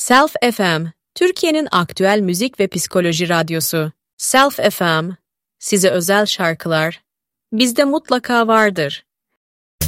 Self FM, Türkiye'nin aktüel müzik ve psikoloji radyosu. Self FM, size özel şarkılar, bizde mutlaka vardır.